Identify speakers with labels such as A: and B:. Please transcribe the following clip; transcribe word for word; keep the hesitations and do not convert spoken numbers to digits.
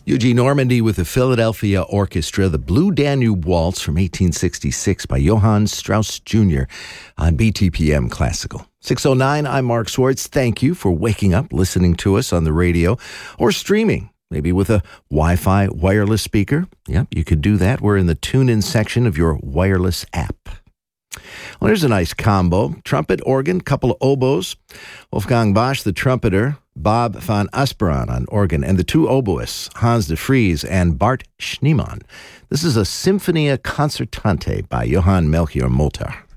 A: Eugene Normandy with the Philadelphia Orchestra, the Blue Danube Waltz from eighteen sixty-six by Johann Strauss Junior on B T P M Classical. six oh nine, I'm Mark Swartz. Thank you for waking up, listening to us on the radio or streaming, maybe with a Wi-Fi wireless speaker. Yep, you could do that. We're in the tune-in section of your wireless app. Well, there's a nice combo. Trumpet, organ, couple of oboes. Wolfgang Bosch, the trumpeter. Bob van Asperen on organ. And the two oboists, Hans de Vries and Bart Schneemann. This is a Symphonia Concertante by Johann Melchior Moltár.